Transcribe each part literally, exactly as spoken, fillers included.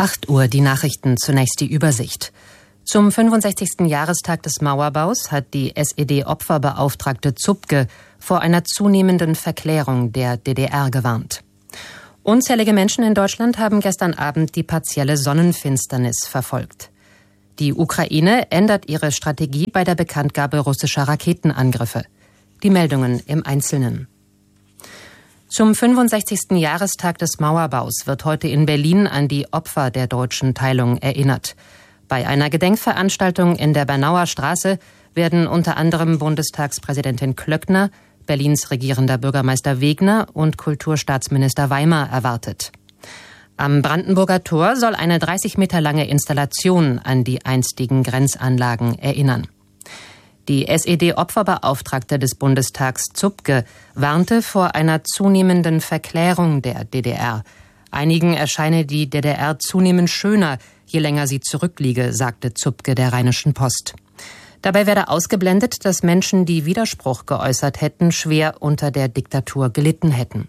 acht Uhr die Nachrichten, zunächst die Übersicht. Zum fünfundsechzigsten Jahrestag des Mauerbaus hat die S E D-Opferbeauftragte Zupke vor einer zunehmenden Verklärung der D D R gewarnt. Unzählige Menschen in Deutschland haben gestern Abend die partielle Sonnenfinsternis verfolgt. Die Ukraine ändert ihre Strategie bei der Bekanntgabe russischer Raketenangriffe. Die Meldungen im Einzelnen. Zum fünfundsechzigsten Jahrestag des Mauerbaus wird heute in Berlin an die Opfer der deutschen Teilung erinnert. Bei einer Gedenkveranstaltung in der Bernauer Straße werden unter anderem Bundestagspräsidentin Klöckner, Berlins regierender Bürgermeister Wegner und Kulturstaatsminister Weimar erwartet. Am Brandenburger Tor soll eine dreißig Meter lange Installation an die einstigen Grenzanlagen erinnern. Die S E D-Opferbeauftragte des Bundestags Zupke warnte vor einer zunehmenden Verklärung der D D R. Einigen erscheine die D D R zunehmend schöner, je länger sie zurückliege, sagte Zupke der Rheinischen Post. Dabei werde ausgeblendet, dass Menschen, die Widerspruch geäußert hätten, schwer unter der Diktatur gelitten hätten.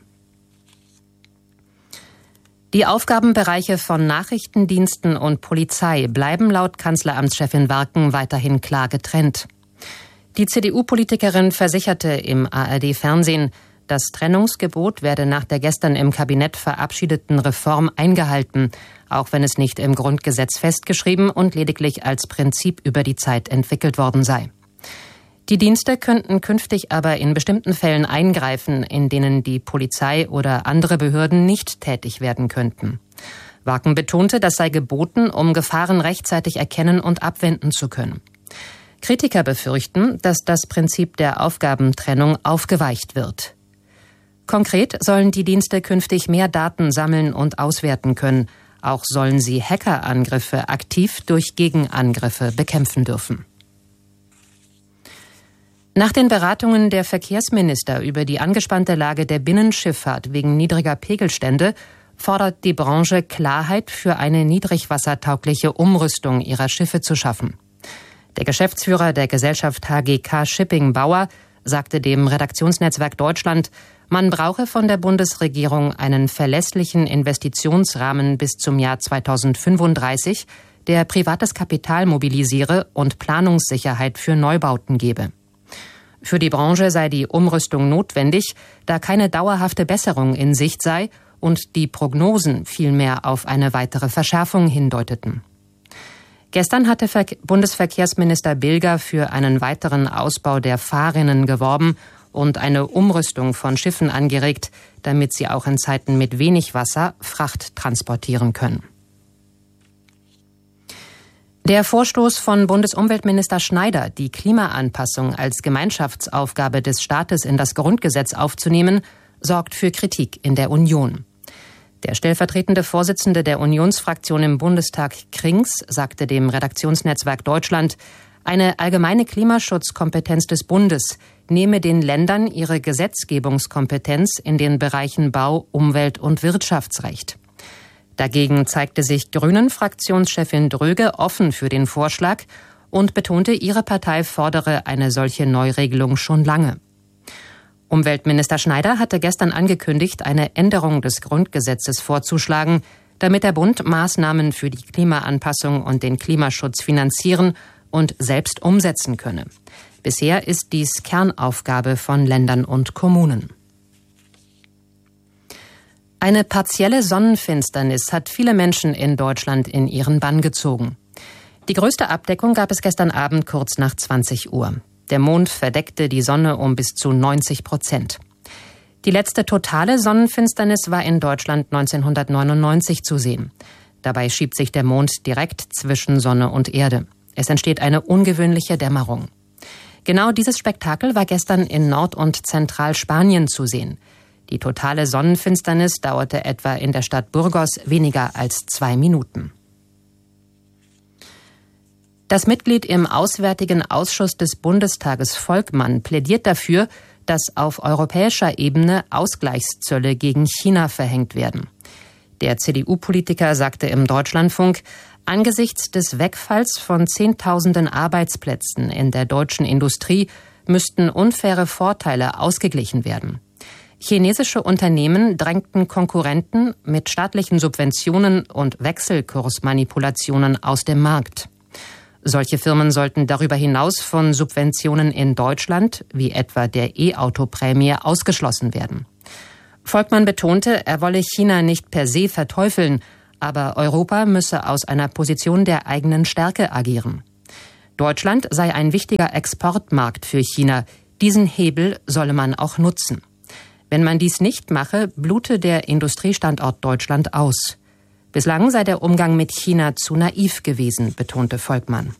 Die Aufgabenbereiche von Nachrichtendiensten und Polizei bleiben laut Kanzleramtschefin Warken weiterhin klar getrennt. Die C D U-Politikerin versicherte im A R D-Fernsehen, das Trennungsgebot werde nach der gestern im Kabinett verabschiedeten Reform eingehalten, auch wenn es nicht im Grundgesetz festgeschrieben und lediglich als Prinzip über die Zeit entwickelt worden sei. Die Dienste könnten künftig aber in bestimmten Fällen eingreifen, in denen die Polizei oder andere Behörden nicht tätig werden könnten. Warken betonte, das sei geboten, um Gefahren rechtzeitig erkennen und abwenden zu können. Kritiker befürchten, dass das Prinzip der Aufgabentrennung aufgeweicht wird. Konkret sollen die Dienste künftig mehr Daten sammeln und auswerten können. Auch sollen sie Hackerangriffe aktiv durch Gegenangriffe bekämpfen dürfen. Nach den Beratungen der Verkehrsminister über die angespannte Lage der Binnenschifffahrt wegen niedriger Pegelstände fordert die Branche Klarheit für eine niedrigwassertaugliche Umrüstung ihrer Schiffe zu schaffen. Der Geschäftsführer der Gesellschaft H G K Shipping Bauer sagte dem Redaktionsnetzwerk Deutschland, man brauche von der Bundesregierung einen verlässlichen Investitionsrahmen bis zum Jahr zweitausendfünfunddreißig, der privates Kapital mobilisiere und Planungssicherheit für Neubauten gebe. Für die Branche sei die Umrüstung notwendig, da keine dauerhafte Besserung in Sicht sei und die Prognosen vielmehr auf eine weitere Verschärfung hindeuteten. Gestern hatte Bundesverkehrsminister Bilger für einen weiteren Ausbau der Fahrrinnen geworben und eine Umrüstung von Schiffen angeregt, damit sie auch in Zeiten mit wenig Wasser Fracht transportieren können. Der Vorstoß von Bundesumweltminister Schneider, die Klimaanpassung als Gemeinschaftsaufgabe des Staates in das Grundgesetz aufzunehmen, sorgt für Kritik in der Union. Der stellvertretende Vorsitzende der Unionsfraktion im Bundestag, Krings, sagte dem Redaktionsnetzwerk Deutschland, eine allgemeine Klimaschutzkompetenz des Bundes nehme den Ländern ihre Gesetzgebungskompetenz in den Bereichen Bau, Umwelt und Wirtschaftsrecht. Dagegen zeigte sich Grünen-Fraktionschefin Dröge offen für den Vorschlag und betonte, ihre Partei fordere eine solche Neuregelung schon lange. Umweltminister Schneider hatte gestern angekündigt, eine Änderung des Grundgesetzes vorzuschlagen, damit der Bund Maßnahmen für die Klimaanpassung und den Klimaschutz finanzieren und selbst umsetzen könne. Bisher ist dies Kernaufgabe von Ländern und Kommunen. Eine partielle Sonnenfinsternis hat viele Menschen in Deutschland in ihren Bann gezogen. Die größte Abdeckung gab es gestern Abend kurz nach zwanzig Uhr. Der Mond verdeckte die Sonne um bis zu neunzig Prozent. Die letzte totale Sonnenfinsternis war in Deutschland neunzehnhundertneunundneunzig zu sehen. Dabei schiebt sich der Mond direkt zwischen Sonne und Erde. Es entsteht eine ungewöhnliche Dämmerung. Genau dieses Spektakel war gestern in Nord- und Zentralspanien zu sehen. Die totale Sonnenfinsternis dauerte etwa in der Stadt Burgos weniger als zwei Minuten. Das Mitglied im Auswärtigen Ausschuss des Bundestages Volkmann plädiert dafür, dass auf europäischer Ebene Ausgleichszölle gegen China verhängt werden. Der C D U-Politiker sagte im Deutschlandfunk, angesichts des Wegfalls von Zehntausenden Arbeitsplätzen in der deutschen Industrie müssten unfaire Vorteile ausgeglichen werden. Chinesische Unternehmen drängten Konkurrenten mit staatlichen Subventionen und Wechselkursmanipulationen aus dem Markt. Solche Firmen sollten darüber hinaus von Subventionen in Deutschland, wie etwa der E-Auto-Prämie, ausgeschlossen werden. Volkmann betonte, er wolle China nicht per se verteufeln, aber Europa müsse aus einer Position der eigenen Stärke agieren. Deutschland sei ein wichtiger Exportmarkt für China. Diesen Hebel solle man auch nutzen. Wenn man dies nicht mache, blute der Industriestandort Deutschland aus. Bislang sei der Umgang mit China zu naiv gewesen, betonte Volkmann.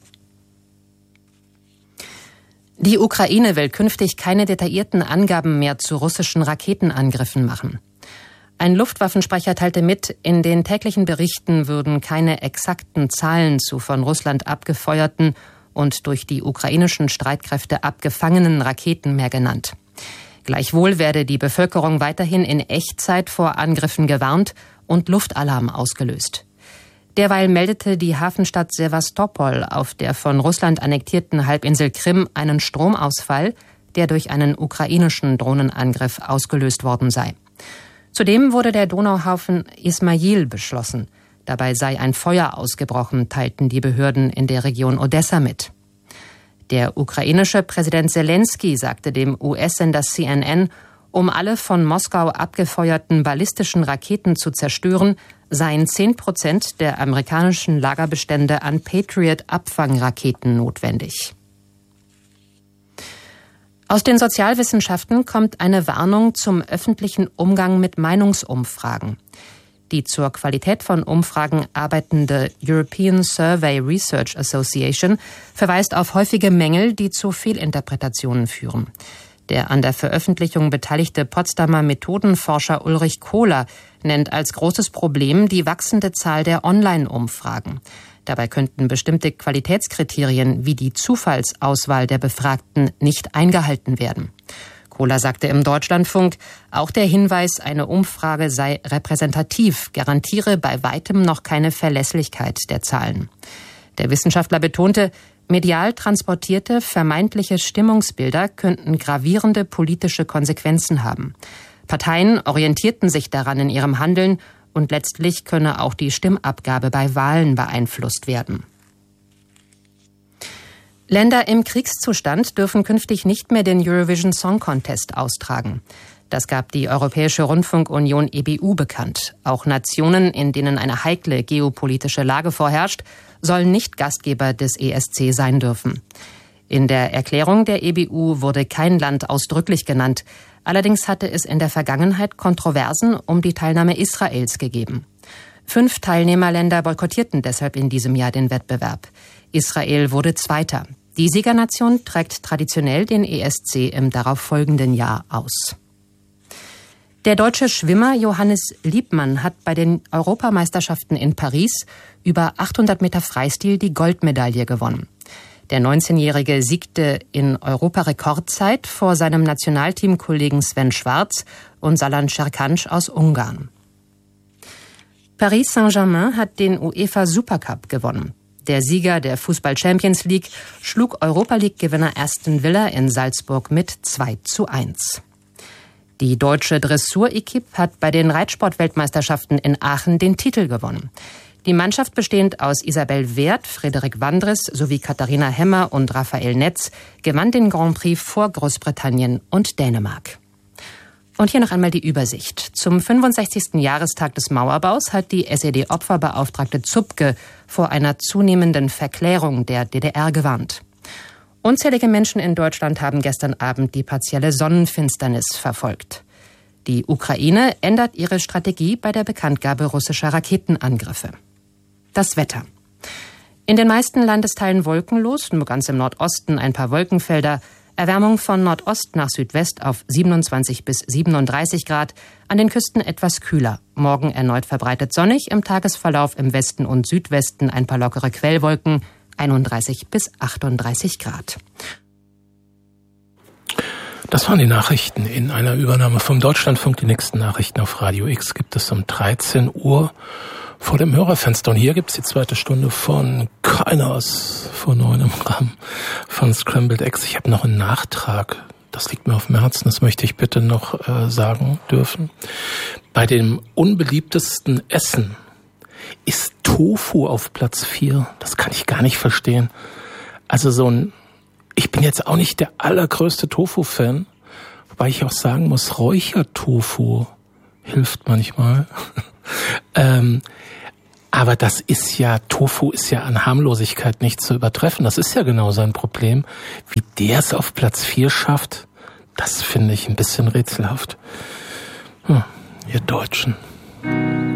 Die Ukraine will künftig keine detaillierten Angaben mehr zu russischen Raketenangriffen machen. Ein Luftwaffensprecher teilte mit, in den täglichen Berichten würden keine exakten Zahlen zu von Russland abgefeuerten und durch die ukrainischen Streitkräfte abgefangenen Raketen mehr genannt. Gleichwohl werde die Bevölkerung weiterhin in Echtzeit vor Angriffen gewarnt und Luftalarm ausgelöst. Derweil meldete die Hafenstadt Sewastopol auf der von Russland annektierten Halbinsel Krim einen Stromausfall, der durch einen ukrainischen Drohnenangriff ausgelöst worden sei. Zudem wurde der Donauhafen Ismail beschlossen. Dabei sei ein Feuer ausgebrochen, teilten die Behörden in der Region Odessa mit. Der ukrainische Präsident Selensky sagte dem U S-Sender C N N, um alle von Moskau abgefeuerten ballistischen Raketen zu zerstören, seien zehn Prozent der amerikanischen Lagerbestände an Patriot-Abfangraketen notwendig. Aus den Sozialwissenschaften kommt eine Warnung zum öffentlichen Umgang mit Meinungsumfragen. Die zur Qualität von Umfragen arbeitende European Survey Research Association verweist auf häufige Mängel, die zu Fehlinterpretationen führen. Der an der Veröffentlichung beteiligte Potsdamer Methodenforscher Ulrich Kohler nennt als großes Problem die wachsende Zahl der Online-Umfragen. Dabei könnten bestimmte Qualitätskriterien wie die Zufallsauswahl der Befragten nicht eingehalten werden. Kohler sagte im Deutschlandfunk, auch der Hinweis, eine Umfrage sei repräsentativ, garantiere bei weitem noch keine Verlässlichkeit der Zahlen. Der Wissenschaftler betonte, medial transportierte vermeintliche Stimmungsbilder könnten gravierende politische Konsequenzen haben. Parteien orientierten sich daran in ihrem Handeln und letztlich könne auch die Stimmabgabe bei Wahlen beeinflusst werden. Länder im Kriegszustand dürfen künftig nicht mehr den Eurovision Song Contest austragen. Das gab die Europäische Rundfunkunion E B U bekannt. Auch Nationen, in denen eine heikle geopolitische Lage vorherrscht, sollen nicht Gastgeber des E S C sein dürfen. In der Erklärung der E B U wurde kein Land ausdrücklich genannt. Allerdings hatte es in der Vergangenheit Kontroversen um die Teilnahme Israels gegeben. Fünf Teilnehmerländer boykottierten deshalb in diesem Jahr den Wettbewerb. Israel wurde Zweiter. Die Siegernation trägt traditionell den E S C im darauffolgenden Jahr aus. Der deutsche Schwimmer Johannes Liebmann hat bei den Europameisterschaften in Paris über achthundert Meter Freistil die Goldmedaille gewonnen. Der neunzehnjährige siegte in Europarekordzeit vor seinem Nationalteamkollegen Sven Schwarz und Salan Serkanc aus Ungarn. Paris Saint-Germain hat den UEFA Supercup gewonnen. Der Sieger der Fußball Champions League schlug Europa League-Gewinner Aston Villa in Salzburg mit zwei zu eins. Die deutsche Dressur-Equipe hat bei den Reitsport-Weltmeisterschaften in Aachen den Titel gewonnen. Die Mannschaft bestehend aus Isabel Wert, Frederik Wandres sowie Katharina Hemmer und Raphael Netz gewann den Grand Prix vor Großbritannien und Dänemark. Und hier noch einmal die Übersicht. Zum fünfundsechzigsten Jahrestag des Mauerbaus hat die S E D-Opferbeauftragte Zupke vor einer zunehmenden Verklärung der D D R gewarnt. Unzählige Menschen in Deutschland haben gestern Abend die partielle Sonnenfinsternis verfolgt. Die Ukraine ändert ihre Strategie bei der Bekanntgabe russischer Raketenangriffe. Das Wetter. In den meisten Landesteilen wolkenlos, nur ganz im Nordosten ein paar Wolkenfelder. Erwärmung von Nordost nach Südwest auf siebenundzwanzig bis siebenunddreißig Grad, an den Küsten etwas kühler. Morgen erneut verbreitet sonnig, im Tagesverlauf im Westen und Südwesten ein paar lockere Quellwolken, einunddreißig bis achtunddreißig Grad. Das waren die Nachrichten in einer Übernahme vom Deutschlandfunk. Die nächsten Nachrichten auf Radio X gibt es um dreizehn Uhr vor dem Hörerfenster. Und hier gibt's die zweite Stunde von Kainos vor neun im Rahmen von Scrambled Eggs. Ich habe noch einen Nachtrag das liegt mir auf dem Herzen, das möchte ich bitte noch äh, sagen dürfen. Bei dem unbeliebtesten Essen ist Tofu auf Platz vier. Das kann ich gar nicht verstehen. Also so ein, ich bin jetzt auch nicht der allergrößte Tofu-Fan, wobei ich auch sagen muss, Räuchertofu hilft manchmal. ähm, aber das ist ja, Tofu ist ja an Harmlosigkeit nicht zu übertreffen. Das ist ja genau sein Problem. Wie der es auf Platz vier schafft, das finde ich ein bisschen rätselhaft. Hm, ihr Deutschen.